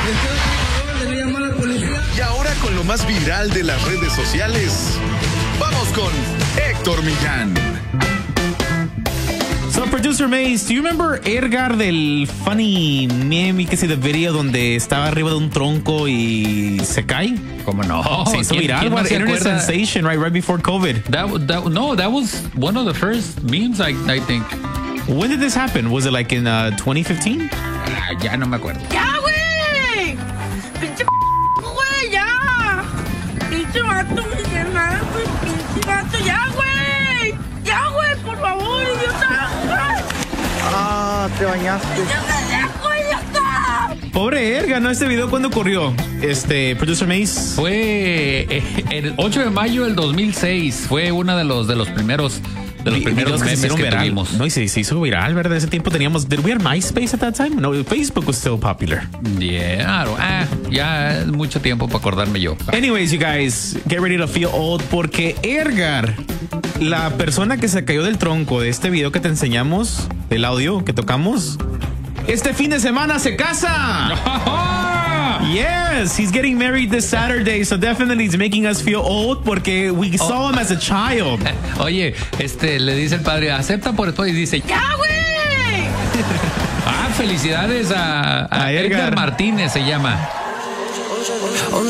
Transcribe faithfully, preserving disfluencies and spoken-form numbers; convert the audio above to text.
Y ahora con lo más viral de las redes sociales, vamos con Héctor Millán. So, Producer Mace, do you remember Edgar del funny meme, que sí, the video donde estaba arriba de un tronco y se cae? ¿Cómo no? Se hizo viral, no what se internet acuerda? sensation, right, right before COVID. That, that, no, that was one of the first memes, I, I think. When did this happen? Was it like in uh, twenty fifteen? Ah, ya no me acuerdo. ¡Ya, güey! ¡Pinche güey, ya! ¡Pinche vato, Miguel, güey! ¡Pinche vato, ya, güey! ¡Ya, güey, por favor, idiota! Ah, te bañaste. ¡Ya, ya, güey, ya está! Pobre Edgar, ¿no? Este video, ¿cuándo ocurrió? Este, Producer Mace. Fue eh, el ocho de mayo del dos mil seis. Fue uno de los, de los primeros... De los Vi- primeros videos que se memes hicieron que viral. tuvimos. No, y se, se hizo viral, ¿verdad? En ese tiempo teníamos... Did we have MySpace at that time? No, Facebook was still popular. Yeah, ah, ya es mucho tiempo para acordarme yo. Anyways, you guys, get ready to feel old, porque Edgar, la persona que se cayó del tronco de este video que te enseñamos, del audio que tocamos, este fin de semana se casa. Yes, he's getting married this Saturday, so definitely it's making us feel old porque we saw him as a child. Oye, este, le dice el padre, acepta por después y dice, ¡Ya, güey! ah, felicidades a, a, A Edgar. Edgar Martínez se llama.